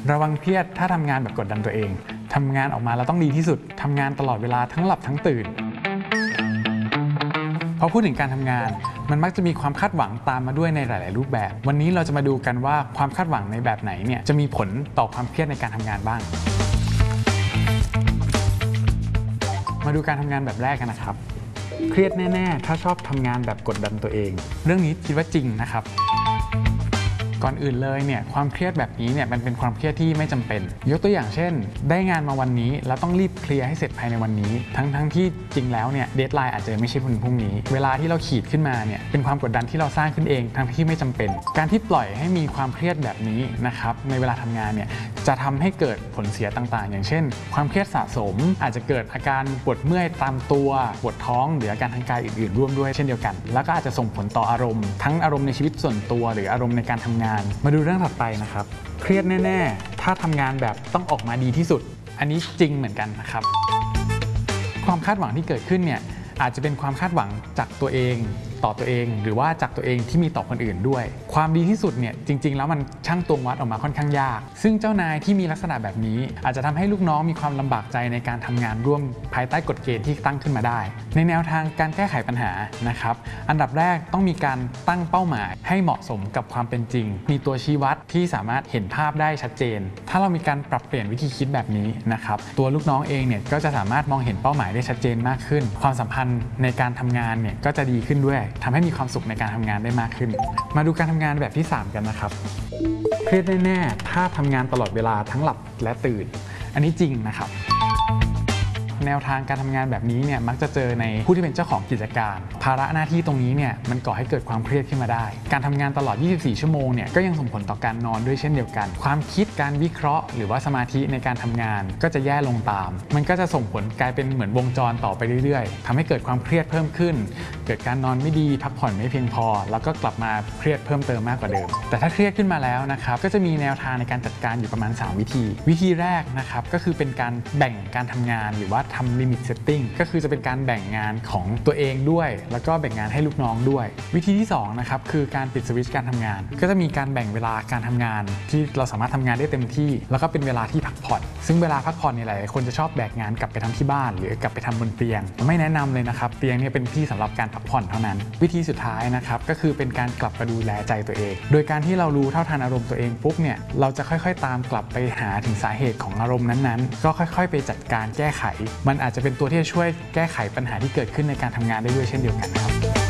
ระวังเครียดถ้าทำงานแบบกดดันตัวเองทำงานออกมาแล้วต้องดีที่สุดทำงานตลอดเวลาทั้งหลับทั้งตื่นพอพูดถึงการทำงานมันมักจะมีความคาดหวังตามมาด้วยในหลายๆรูปแบบวันนี้เราจะมาดูกันว่าความคาดหวังในแบบไหนเนี่ยจะมีผลต่อความเครียดในการทำงานบ้างมาดูการทำงานแบบแรกกันนะครับเครียดแน่ๆถ้าชอบทำงานแบบกดดันตัวเองเรื่องนี้คิดว่าจริงนะครับก่อนอื่นเลยเนี่ยความเครียดแบบนี้เนี่ยมันเป็นความเครียดที่ไม่จำเป็นยกตัวอย่างเช่นได้งานมาวันนี้แล้วต้องรีบเคลียร์ให้เสร็จภายในวันนี้ทั้งที่จริงแล้วเนี่ยเดดไลน์อาจจะไม่ใช่วันพรุ่งนี้เวลาที่เราขีดขึ้นมาเนี่ยเป็นความกดดันที่เราสร้างขึ้นเองทั้งที่ไม่จำเป็นการที่ปล่อยให้มีความเครียดแบบนี้นะครับในเวลาทำงานเนี่ยจะทำให้เกิดผลเสียต่างๆอย่างเช่นความเครียดสะสมอาจจะเกิดอาการปวดเมื่อยตามตัวปวดท้องหรืออาการทางกายอื่นๆร่วมด้วยเช่นเดียวกันแล้วก็อาจจะส่งผลต่ออารมณ์ทั้งอารมณ์ในชีวิตส่วนตัวหรืออารมณ์ในการทำงานมาดูเรื่องถัดไปนะครับเครียดแน่ๆถ้าทำงานแบบต้องออกมาดีที่สุดอันนี้จริงเหมือนกันนะครับความคาดหวังที่เกิดขึ้นเนี่ยอาจจะเป็นความคาดหวังจากตัวเองต่อตัวเองหรือว่าจากตัวเองที่มีต่อคนอื่นด้วยความดีที่สุดเนี่ยจริงๆแล้วมันช่างตวงวัดออกมาค่อนข้างยากซึ่งเจ้านายที่มีลักษณะแบบนี้อาจจะทำให้ลูกน้องมีความลำบากใจในการทำงานร่วมภายใต้กฎเกณฑ์ที่ตั้งขึ้นมาได้ในแนวทางการแก้ไขปัญหานะครับอันดับแรกต้องมีการตั้งเป้าหมายให้เหมาะสมกับความเป็นจริงมีตัวชี้วัดที่สามารถเห็นภาพได้ชัดเจนถ้าเรามีการปรับเปลี่ยนวิธีคิดแบบนี้นะครับตัวลูกน้องเองเนี่ยก็จะสามารถมองเห็นเป้าหมายได้ชัดเจนมากขึ้นความสัมพันธ์ในการทำงานเนี่ยก็จะดีขึ้นด้วยทำให้มีความสุขในการทำงานได้มากขึ้นมาดูการทำงานแบบที่3กันนะครับเครียดแน่ๆถ้าทำงานตลอดเวลาทั้งหลับและตื่นอันนี้จริงนะครับแนวทางการทำงานแบบนี้เนี่ยมักจะเจอในผู้ที่เป็นเจ้าของกิจการภาระหน้าที่ตรงนี้เนี่ยมันก่อให้เกิดความเครียดขึ้นมาได้การทำงานตลอด24ชั่วโมงเนี่ยก็ยังส่งผลต่อการนอนด้วยเช่นเดียวกันความคิดการวิเคราะห์หรือว่าสมาธิในการทำงานก็จะแย่ลงตามมันก็จะส่งผลกลายเป็นเหมือนวงจรต่อไปเรื่อยๆทำให้เกิดความเครียดเพิ่มขึ้นเกิดการนอนไม่ดีพักผ่อนไม่เพียงพอแล้วก็กลับมาเครียดเพิ่มเติมมากกว่าเดิมแต่ถ้าเครียดขึ้นมาแล้วนะครับก็จะมีแนวทางในการจัดการอยู่ประมาณ3วิธีแรกนะครับก็คือเป็นการแบ่งการทำงานหรือว่าทำ limit settingก็คือจะเป็นการแบ่งงานของตัวเองด้วยแล้วก็แบ่งงานให้ลูกน้องด้วยวิธีที่2นะครับคือการปิดสวิตช์การทำงานก็จะมีการแบ่งเวลาการทำงานที่เราสามารถทำงานได้เต็มที่แล้วก็เป็นเวลาที่พักผ่อนซึ่งเวลาพักผ่อนเนี่ยหลายคนจะชอบแบกงานกลับไปทำที่บ้านหรือกลับไปทำบนเตียงไม่แนะนำเลยนะครับเตียงเนี่ยเป็นที่สำหรับการพักผ่อนเท่านั้นวิธีสุดท้ายนะครับก็คือเป็นการกลับมาดูแลใจตัวเองโดยการที่เรารู้เท่าทันอารมณ์ตัวเองปุ๊บเนี่ยเราจะค่อยๆตามกลับไปหาถึงสาเหตุของอารมณ์นั้นๆก็ค่อยๆไปจัดการแก้ไขมันอาจจะเป็นตัวที่จะช่วยแก้ไขปัญหาที่เกิดขึ้นในการทำงานได้ด้วยเช่นเดียวกันครับ